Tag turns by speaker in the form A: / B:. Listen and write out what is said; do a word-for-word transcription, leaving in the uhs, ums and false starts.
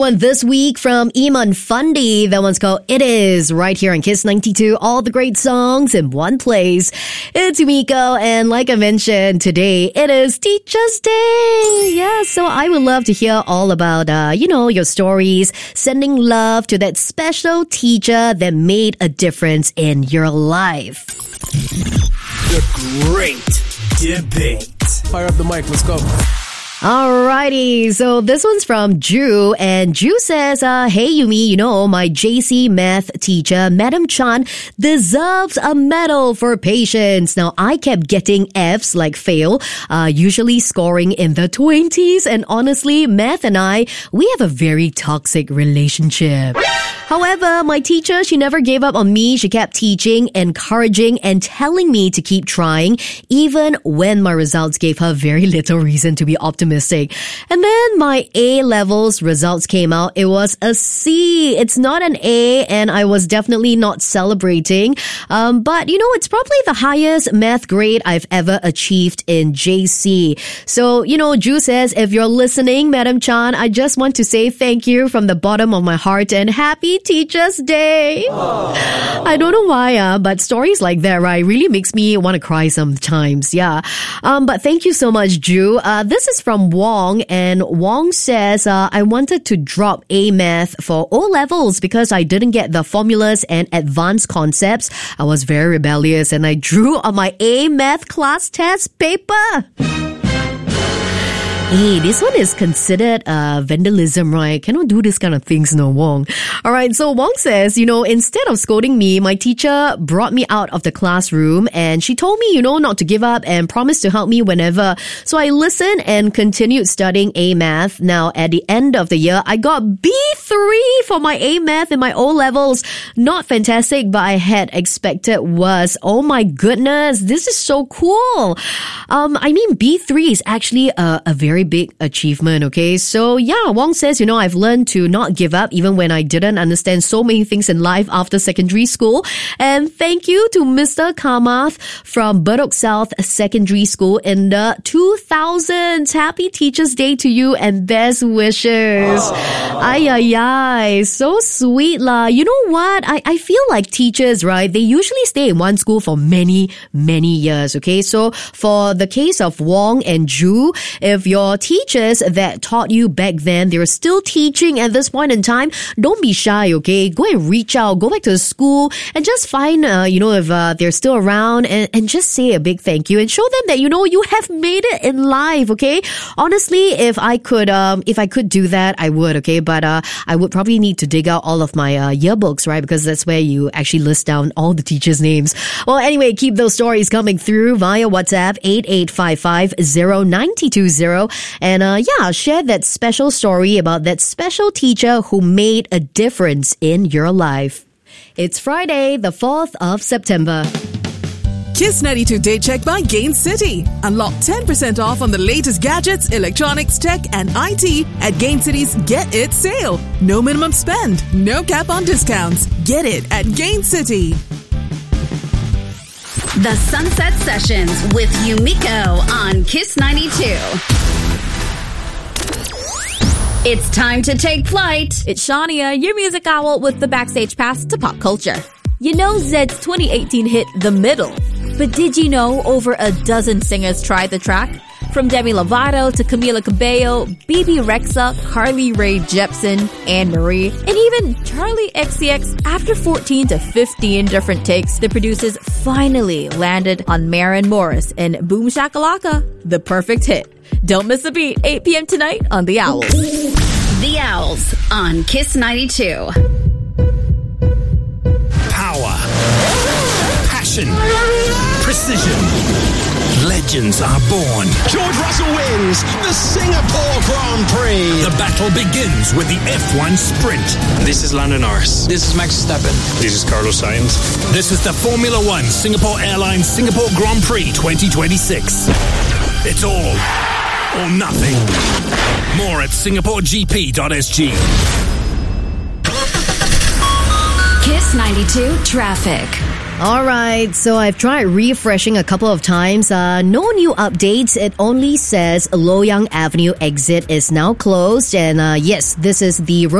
A: One this week from Iman Fundi. That one's called It Is, right here on Kiss ninety-two. All the great songs in one place. It's Umiko, and like I mentioned, today it is Teacher's Day. Yeah, so I would love to hear all about, uh, you know, your stories, sending love to that special teacher that made a difference in your life.
B: The Great Debate.
C: Fire up the mic, let's go.
A: Alrighty, so this one's from Drew, and Drew says, uh, hey Yumi, you know, my J C math teacher, Madam Chan, deserves a medal for patience. Now, I kept getting F's, like fail, uh, usually scoring in the twenties, and honestly, math and I, we have a very toxic relationship. However, my teacher, she never gave up on me. She kept teaching, encouraging, and telling me to keep trying, even when my results gave her very little reason to be optimistic. And then my A-levels results came out. It was a C. It's not an A, and I was definitely not celebrating. Um, but, you know, it's probably the highest math grade I've ever achieved in J C. So, you know, Drew says, if you're listening, Madam Chan, I just want to say thank you from the bottom of my heart and happy Teacher's Day. Aww. I don't know why, uh, but stories like that, right, really makes me want to cry sometimes. Yeah. Um, but thank you so much, Drew. Uh, this is from Wong, and Wong says, uh, I wanted to drop A math for O levels because I didn't get the formulas and advanced concepts. I was very rebellious and I drew on my A math class test paper. Hey, this one is considered uh, vandalism, right? Cannot do this kind of things, no, Wong. All right, so Wong says, you know, instead of scolding me, my teacher brought me out of the classroom and she told me, you know, not to give up and promised to help me whenever. So I listened and continued studying A math. Now, at the end of the year, I got B three for my A math in my O levels. Not fantastic, but I had expected worse. Oh my goodness, this is so cool. Um, I mean, B three is actually a, a very big achievement, okay? So yeah, Wong says, you know, I've learned to not give up even when I didn't understand so many things in life after secondary school. And thank you to Mister Kamath from Bedok South Secondary School in the two thousands. Happy Teacher's Day to you and best wishes. Ay, ay, ay. So sweet lah. You know what? I, I feel like teachers, right? They usually stay in one school for many, many years, okay? So for the case of Wong and Drew, if your teachers that taught you back then, they're still teaching at this point in time, don't be shy, okay? Go and reach out, go back to the school and just find, uh, you know, if uh, they're still around and, and just say a big thank you and show them that, you know, you have made it in life, okay? Honestly, if I could, um, if I could do that, I would, okay? But, uh, I would probably need to dig out all of my, uh, yearbooks, right? Because that's where you actually list down all the teachers' names. Well, anyway, keep those stories coming through via WhatsApp, eight eight five five zero nine two zero. And uh, yeah, share that special story about that special teacher who made a difference in your life. It's Friday, the fourth of September.
D: Kiss ninety-two Day Check by Gain City. Unlock ten percent off on the latest gadgets, electronics, tech, and I T at Gain City's Get It sale. No minimum spend, no cap on discounts. Get it at Gain City.
E: The Sunset Sessions with Umiko on Kiss ninety-two. It's time to take flight.
F: It's Shania, your music owl, with the backstage pass to pop culture. You know Zed's twenty eighteen hit The Middle. But did you know over a dozen singers tried the track? From Demi Lovato to Camila Cabello, B B Rexha, Carly Rae Jepsen, Anne Marie, and even Charlie X C X. After fourteen to fifteen different takes, the producers finally landed on Maren Morris and Boom Shakalaka, the perfect hit. Don't miss a beat, eight p.m. tonight on The Owls.
E: The Owls on Kiss ninety-two.
B: Power. Passion. Precision. Legends are born.
G: George Russell wins the Singapore Grand Prix.
B: The battle begins with the F one Sprint.
H: This is Lando Norris. This is Max Verstappen.
G: This is Carlos Sainz.
B: This is the Formula One Singapore Airlines Singapore Grand Prix twenty twenty-six. It's all or nothing. More at singapore g p dot s g.
E: Kiss ninety-two Traffic.
A: All right, so I've tried refreshing a couple of times. Uh, no new updates. It only says Loyang Avenue exit is now closed. And uh, yes, this is the